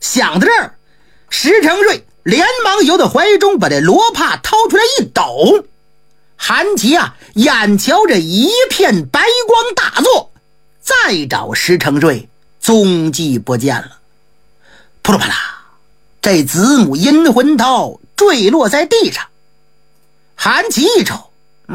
想到这儿，石成瑞连忙由他怀中把这罗帕掏出来一抖，韩琦眼瞧着一片白光大作，再找石成瑞踪迹不见了。扑噜啪啦，这子母阴魂刀坠落在地上。韩琦一瞅，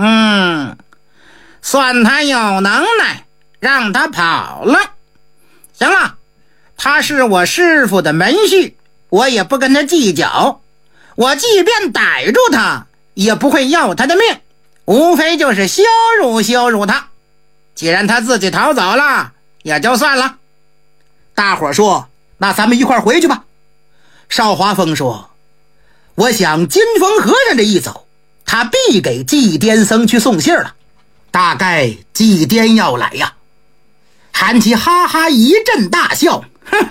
算他有能耐，让他跑了。行了，他是我师父的门婿，我也不跟他计较。我即便逮住他，也不会要他的命，无非就是羞辱他。既然他自己逃走了，也就算了。大伙说，那咱们一块回去吧。邵华峰说，我想金峰和尚这一走，他必给祭奠僧去送信了，大概祭奠要来呀。韩琦哈哈一阵大笑，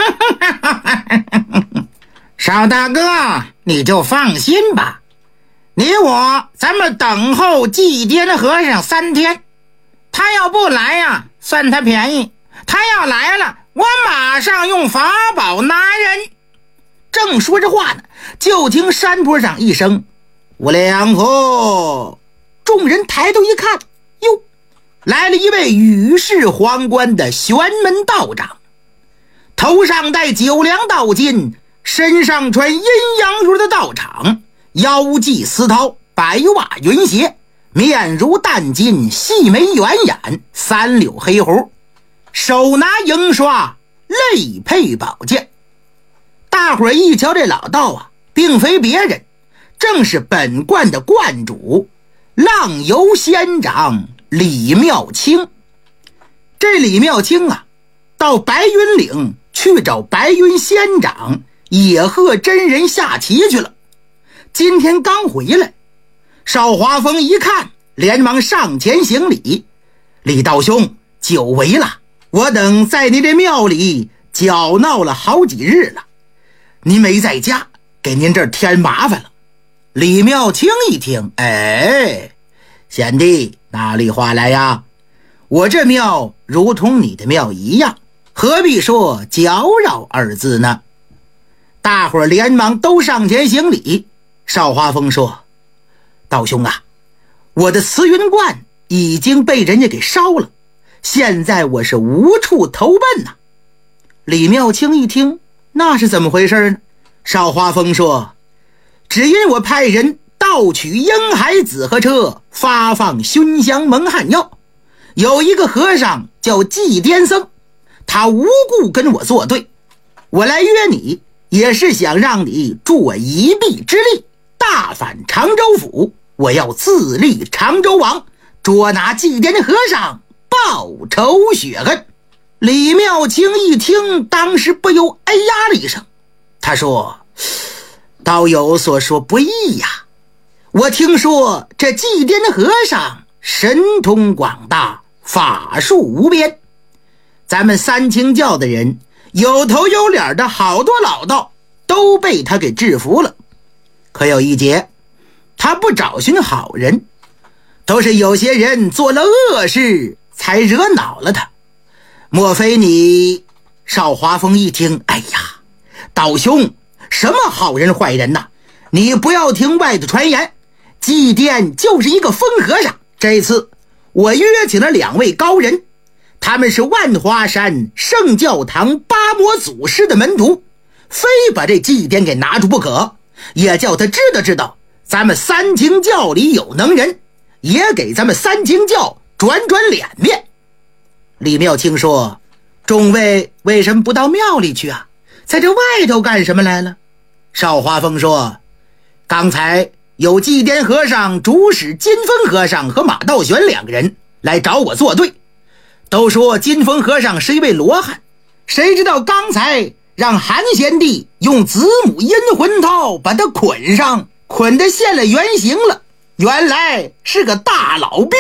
邵大哥，你就放心吧，你我咱们等候祭奠和尚3天，他要不来呀，算他便宜；他要来了，我马上用法宝拿人。正说着话呢，就听山坡上一声无量佛，众人抬头一看，哟，来了一位羽饰皇冠的玄门道长，头上戴九梁道巾，身上穿阴阳鱼的道场，腰系丝绦，白袜云鞋，面如淡金，细眉圆眼，3绺黑胡，手拿银刷，肋佩宝剑。大伙儿一瞧这老道并非别人，正是本观的观主浪游仙长李妙清。这李妙清到白云岭去找白云仙长野鹤真人下棋去了，今天刚回来。邵华峰一看，连忙上前行礼，李道兄，久违了，我等在您这庙里搅闹了好几日了，您没在家，给您这儿添麻烦了。李妙清一听，贤弟哪里话来呀？我这庙如同你的庙一样，何必说搅扰二字呢？大伙儿连忙都上前行礼。邵华峰说，道兄我的慈云观已经被人家给烧了，现在我是无处投奔呐。李妙清一听，那是怎么回事呢？邵华峰说，只因我派人盗取婴孩子和车，发放熏香蒙汗药，有一个和尚叫祭奠僧，他无故跟我作对，我来约你也是想让你助我一臂之力，大反常州府，我要自立常州王，捉拿祭奠和尚，报仇雪恨。李妙清一听，当时不由哎呀了一声，他说，道友所说不易呀，我听说这祭奠和尚神通广大，法术无边，咱们三清教的人有头有脸的好多老道都被他给制服了，可有一节，他不找寻好人，都是有些人做了恶事才惹恼了他。莫非你？邵华峰一听，哎呀，道兄，什么好人坏人呐？你不要听外头传言，祭奠就是一个疯和尚。这次我约请了2位高人，他们是万华山圣教堂八魔祖师的门徒，非把这祭奠给拿住不可，也叫他知道咱们三清教里有能人，也给咱们三清教转脸面。李妙清说，众位为什么不到庙里去在这外头干什么来了？邵华峰说，刚才有祭奠和尚主使金峰和尚和马道玄2个人来找我作对，都说金峰和尚是一位罗汉，谁知道刚才让韩贤弟用子母阴魂套把他捆上，捆得现了原形了，原来是个大老鳖。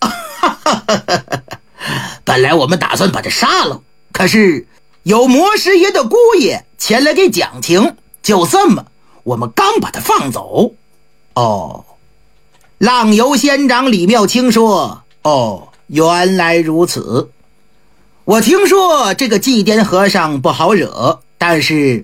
本来我们打算把他杀了，可是有魔师爷的姑爷前来给讲情，就这么我们刚把他放走。浪游仙长李妙清说，原来如此。我听说这个祭奠和尚不好惹，但是